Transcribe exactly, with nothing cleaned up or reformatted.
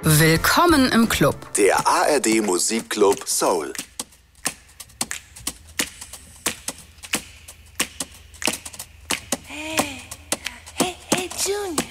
Willkommen im Club. Der A R D Musikclub Soul. Hey, hey, hey, Junior.